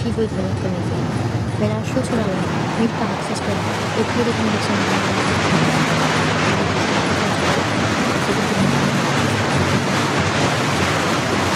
people connect with. When our shoots are alive, we practice with equity condition.